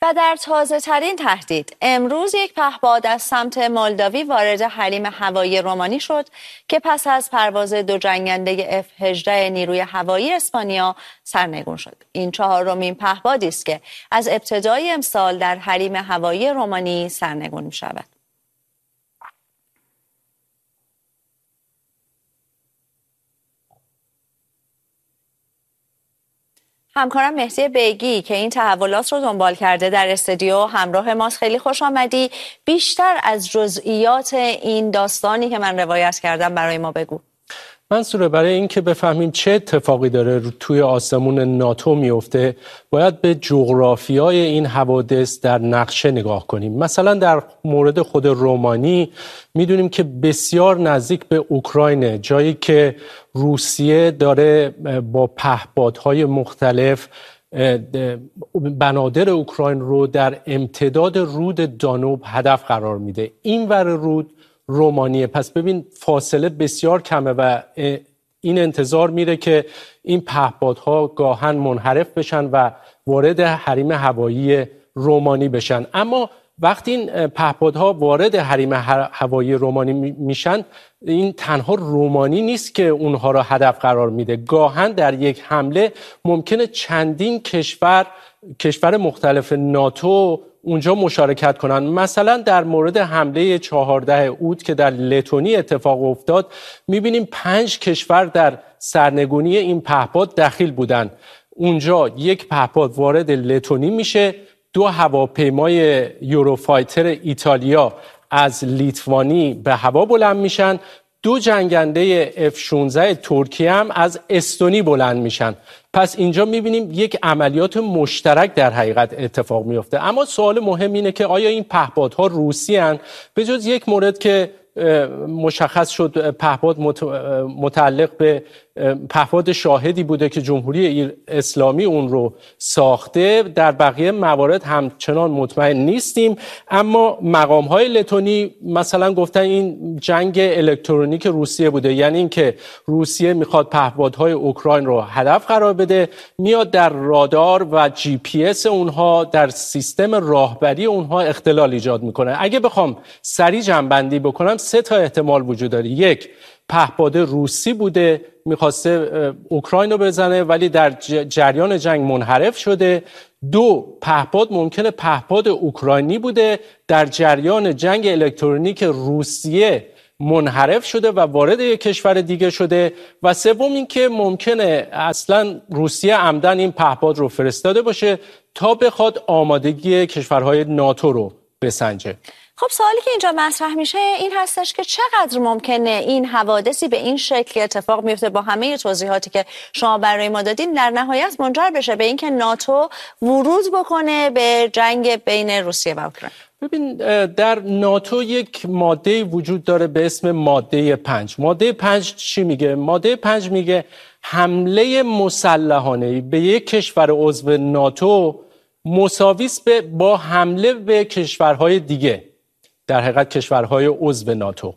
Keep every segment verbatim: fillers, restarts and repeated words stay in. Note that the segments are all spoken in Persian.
و در تازه ترین تهدید امروز یک پهپاد از سمت مولداوی وارد حریم هوایی رومانی شد که پس از پرواز دو جنگنده اف هجده نیروی هوایی اسپانیا سرنگون شد. این چهارمین پهپادی است که از ابتدای امسال در حریم هوایی رومانی سرنگون می شود. همکارم مهدی بیگی که این تحولات رو دنبال کرده در استودیو همراه ماست. خیلی خوش آمدی. بیشتر از جزئیات این داستانی که من روایت کردم برای ما بگو. منصوره، برای اینکه بفهمیم چه اتفاقی داره توی آسمون ناتو میفته باید به جغرافیای این حوادث در نقشه نگاه کنیم. مثلا در مورد خود رومانی میدونیم که بسیار نزدیک به اوکراینه، جایی که روسیه داره با پهپادهای مختلف بنادر اوکراین رو در امتداد رود دانوب هدف قرار میده. این ور رود رومانیه. پس ببین فاصله بسیار کمه و این انتظار میره که این پهپادها گاهن منحرف بشن و وارد حریم هوایی رومانی بشن. اما وقتی این پهپادها وارد حریم هوایی رومانی میشن، این تنها رومانی نیست که اونها را هدف قرار میده. گاهن در یک حمله ممکنه چندین کشور کشور مختلف ناتو اونجا مشارکت کنن. مثلا در مورد حمله چهاردهم اوت که در لتونی اتفاق افتاد میبینیم پنج کشور در سرنگونی این پهپاد دخیل بودن. اونجا یک پهپاد وارد لتونی میشه، دو هواپیمای یوروفایتر ایتالیا از لیتوانی به هوا بلند میشن، دو جنگنده اف شانزده ترکیه هم از استونی بلند میشن. پس اینجا میبینیم یک عملیات مشترک در حقیقت اتفاق میفته. اما سوال مهم اینه که آیا این پهپادها روسی هستند؟ به جز یک مورد که مشخص شد پهپاد متعلق به پهپاد شاهدی بوده که جمهوری اسلامی اون رو ساخته، در بقیه موارد همچنان مطمئن نیستیم. اما مقام‌های لتونی مثلا گفتن این جنگ الکترونیک روسیه بوده، یعنی اینکه روسیه میخواد پهپادهای اوکراین رو هدف قرار بده، میاد در رادار و جی پی اس اونها، در سیستم راهبری اونها اختلال ایجاد میکنه. اگه بخوام سریع جمع‌بندی بکنم سه تا احتمال وجود داره. یک، پهپاد روسی بوده، میخواسته اوکراین رو بزنه ولی در جریان جنگ منحرف شده. دو، پهپاد ممکنه پهپاد اوکراینی بوده، در جریان جنگ الکترونیک روسیه منحرف شده و وارد یک کشور دیگه شده. و سوم این که ممکنه اصلا روسیه عمدن این پهپاد رو فرستاده باشه تا بخواد آمادگی کشورهای ناتو رو بسنجه. خب سوالی که اینجا مطرح میشه این هستش که چقدر ممکنه این حوادثی به این شکل اتفاق میفته با همه توضیحاتی که شما برای ما دادین در نهایت منجر بشه به اینکه ناتو ورود بکنه به جنگ بین روسیه و اوکراین؟ ببین، در ناتو یک ماده وجود داره به اسم ماده پنج. ماده پنج چی میگه؟ ماده پنج میگه حمله مسلحانه به یک کشور عضو ناتو مساویست به با حمله به کشورهای دیگه، در حقیقت کشورهای عضو ناتو.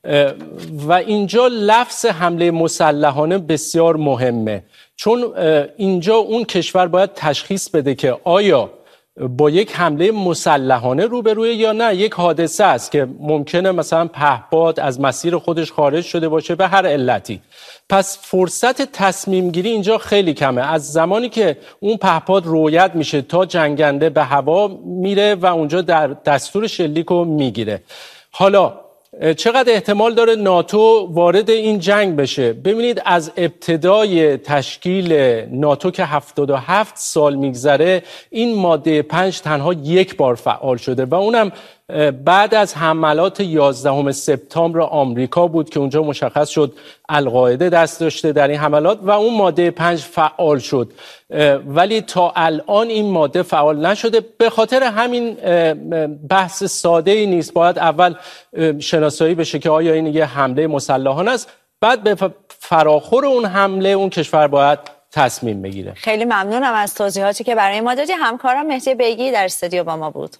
و اینجا لفظ حمله مسلحانه بسیار مهمه، چون اینجا اون کشور باید تشخیص بده که آیا با یک حمله مسلحانه روبروی یا نه یک حادثه است که ممکنه مثلا پهپاد از مسیر خودش خارج شده باشه به هر علتی. پس فرصت تصمیم گیری اینجا خیلی کمه. از زمانی که اون پهپاد رویت میشه تا جنگنده به هوا میره و اونجا در دستور شلیکو میگیره. حالا چقدر احتمال داره ناتو وارد این جنگ بشه؟ ببینید از ابتدای تشکیل ناتو که هفتاد و هفت سال میگذره این ماده پنج تنها یک بار فعال شده و اونم بعد از حملات یازدهم سپتامبر آمریکا بود که اونجا مشخص شد القاعده دست داشته در این حملات و اون ماده پنج فعال شد. ولی تا الان این ماده فعال نشده. به خاطر همین بحث ساده ای نیست. باید اول شناسایی بشه که آیا این یه حمله مسلحانه است، بعد به فراخور اون حمله اون کشور باید تصمیم بگیره. خیلی ممنونم از توضیحاتی که برای ما دادی. همکارم مهدی بیگی در استودیو با ما بود.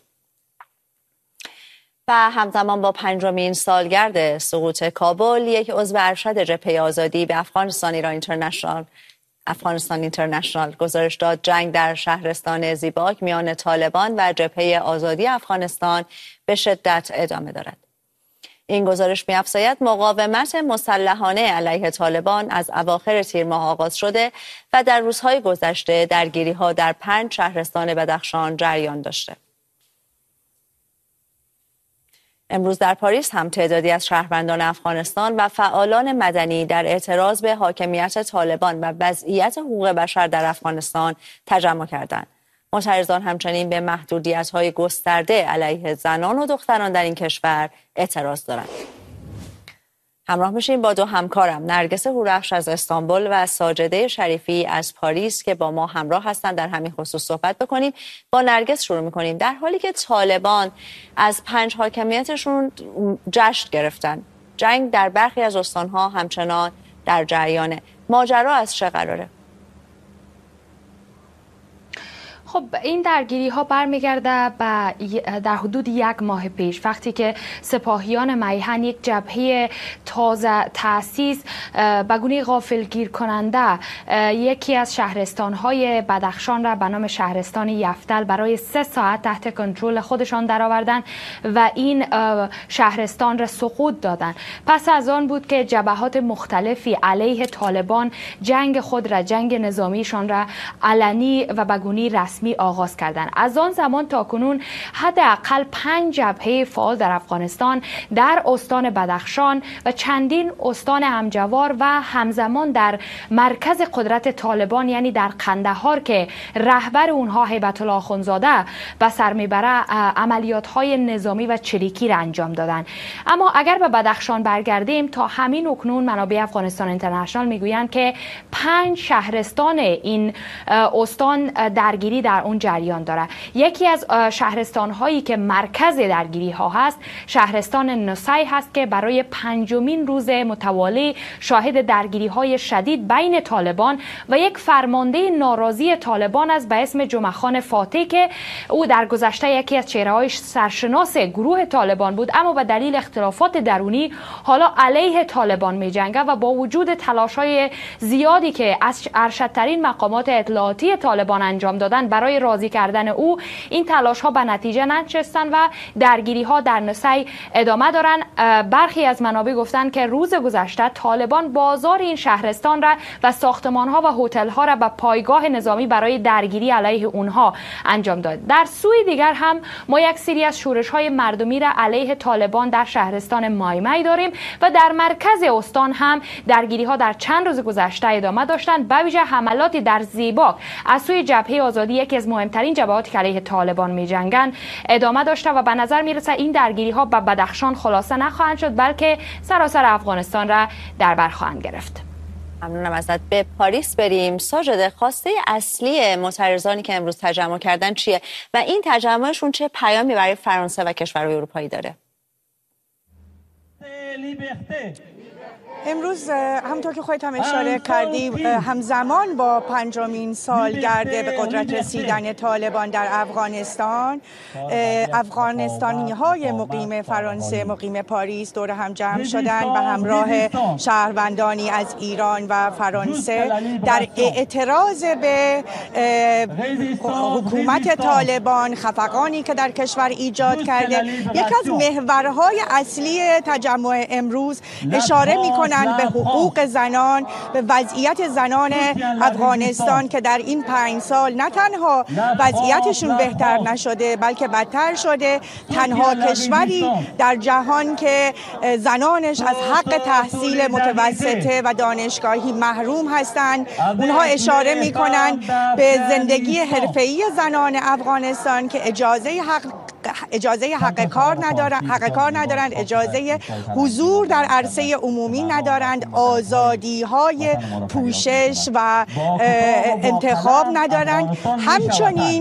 و همزمان با پنجمین سالگرد سقوط کابل، یک عضو ارشد جبهه آزادی به افغانستان ایران اینترنشنال افغانستان اینترنشنال گزارش داد جنگ در شهرستان زیباک میان طالبان و جبهه آزادی افغانستان به شدت ادامه دارد. این گزارش می‌افزاید مقاومت مسلحانه علیه طالبان از اواخر تیر ماه آغاز شده و در روزهای گذشته درگیری‌ها در پنج شهرستان بدخشان جریان داشته. امروز در پاریس هم تعدادی از شهروندان افغانستان و فعالان مدنی در اعتراض به حاکمیت طالبان و وضعیت حقوق بشر در افغانستان تجمع کردند. معترضان همچنین به محدودیت‌های گسترده علیه زنان و دختران در این کشور اعتراض دارند. همراه میشیم با دو همکارم نرگس هورخش از استانبول و ساجده شریفی از پاریس که با ما همراه هستند در همین خصوص صحبت بکنیم. با نرگس شروع میکنیم. در حالی که طالبان از پنج حاکمیتشون جشن گرفتن، جنگ در برخی از استانها همچنان در جریانه. ماجرا از چه قراره؟ خب این درگیری ها برمیگرده به در حدود یک ماه پیش وقتی که سپاهیان میهن یک جبهه تازه تأسیس به گونه غافلگیر کننده یکی از شهرستان های بدخشان را به نام شهرستان یفتل برای سه ساعت تحت کنترل خودشان درآوردن و این شهرستان را سقوط دادن. پس از آن بود که جبهات مختلفی علیه طالبان جنگ خود را، جنگ نظامیشان را علنی و به گونه رسمی آغاز کردند. از آن زمان تا کنون حداقل پنج جبهه فعال در افغانستان در استان بدخشان و چندین استان همجوار و همزمان در مرکز قدرت طالبان یعنی در قندهار که رهبر اونها هیبت الله آخونزاده به سر میبره عملیات های نظامی و چریکی را انجام دادن. اما اگر به بدخشان برگردیم، تا همین اکنون منابع افغانستان اینترنشنال میگویند که پنج شهرستان این استان درگیری در اون جریان داره. یکی از شهرستان هایی که مرکز درگیری ها هست شهرستان نسی هست که برای پنجمین روز متوالی شاهد درگیری های شدید بین طالبان و یک فرمانده ناراضی طالبان است به اسم جمعه خان فاتح که او در گذشته یکی از چهره های سرشناس گروه طالبان بود، اما به دلیل اختلافات درونی حالا علیه طالبان می جنگه و با وجود تلاش های زیادی که از ارشدترین مقامات اطلاعاتی طالبان انجام دادن برای راضی کردن او، این تلاش ها به نتیجه ننشستن و درگیری ها در نسی ادامه دارن. برخی از منابع گفتن که روز گذشته طالبان بازار این شهرستان را و ساختمان ها و هتل ها را به پایگاه نظامی برای درگیری علیه اونها انجام داد. در سوی دیگر هم ما یک سری از شورش های مردمی را علیه طالبان در شهرستان مایمای داریم و در مرکز استان هم درگیری ها در چند روز گذشته ادامه داشتند. به ویژه حملاتی در زیباک از سوی جبهه آزادی یکی از مهمترین جبهاتی که علیه طالبان می‌جنگن ادامه داشته و به نظر میرسه این درگیری ها به بدخشان خلاصه نخواهند شد بلکه سراسر افغانستان را در بر خواهند گرفت. ممنونم ازت. به پاریس بریم. ساجده، خواسته اصلی معترضانی که امروز تجمع کردن چیه و این تجمعشون چه پیامی برای فرانسه و کشورهای اروپایی داره؟ امروز همونطور که خودت هم اشاره کردی همزمان با پنجمین سالگرد به قدرت رسیدن طالبان در افغانستان، افغانستانی های مقیم فرانسه، مقیم پاریس دور هم جمع شدند به همراه شهروندانی از ایران و فرانسه در اعتراض به حکومت طالبان، خفقانی که در کشور ایجاد کرده. یکی از محورهای اصلی تجمع امروز اشاره می‌کنه به حقوق زنان، به وضعیت زنان افغانستان که در این پنج سال نه تنها وضعیتشون بهتر نشده بلکه بدتر شده. تنها کشوری در جهان که زنانش از حق تحصیل متوسطه و دانشگاهی محروم هستند. اونها اشاره میکنن به زندگی حرفه‌ای زنان افغانستان که اجازه حق اجازه حق کار ندارند، حق کار ندارند، اجازه حضور در عرصه عمومی ندارند، آزادی های پوشش و انتخاب ندارند. همچنین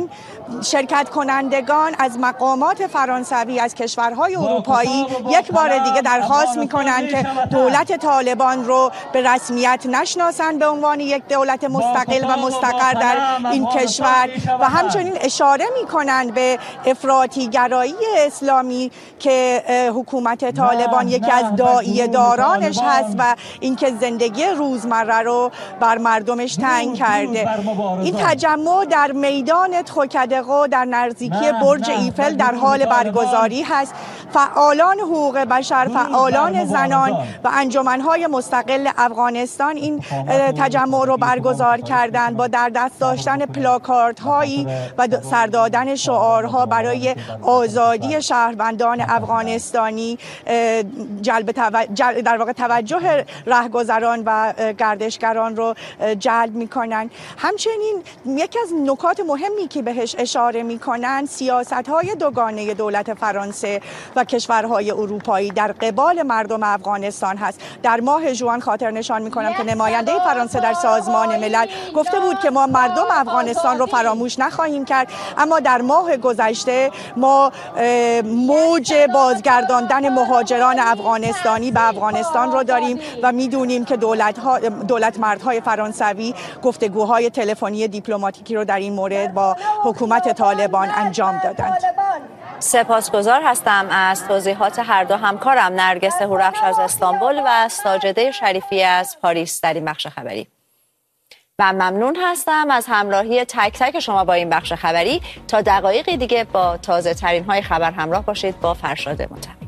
شرکت کنندگان از مقامات فرانسوی از کشورهای اروپایی یک بار دیگه درخواست میکنن که دولت طالبان رو به رسمیت نشناسن به عنوان یک دولت مستقل و مستقر در این کشور و همچنین اشاره میکنن به افراطیگرایی اسلامی که حکومت طالبان یکی از داعیه دارانش هست و اینکه زندگی روزمره رو بر مردمش تنگ کرده. این تجمع در میدان تخوکدقو در نزدیکی برج ایفل در حال برگزاری هست. فعالان حقوق بشر، فعالان زنان و انجمنهای مستقل افغانستان این تجمع رو برگزار کردند با در دست داشتن پلاکارد هایی و سر دادن شعارها برای آزادی شهروندان افغانستانی، جلب توجه در واقع توجه رهگذران و گردشگران رو جلب میکنن. همچنین یکی از نکات مهمی که بهش اشاره میکنن سیاست های دوگانه دولت فرانسه و کشورهای اروپایی در قبال مردم افغانستان هست. در ماه ژوئن خاطر نشان میکنم که نماینده فرانسه در سازمان ملل گفته بود که ما مردم افغانستان رو فراموش نخواهیم کرد، اما در ماه گذشته ما موج بازگرداندن مهاجران افغانستانی به افغانستان رو داریم و میدونیم که دولت ها دولت مردهای فرانسوی گفتگوهای تلفنی دیپلماتیکی رو در این مورد با حکومت طالبان انجام دادند. سپاسگزار هستم از توضیحات هر دو همکارم، نرگس هورفش از استانبول و ساجده شریفی از پاریس در این بخش خبری. و ممنون هستم از همراهی تک تک شما با این بخش خبری. تا دقایقی دیگه با تازه ترین های خبر همراه باشید با فرشاد مطهر.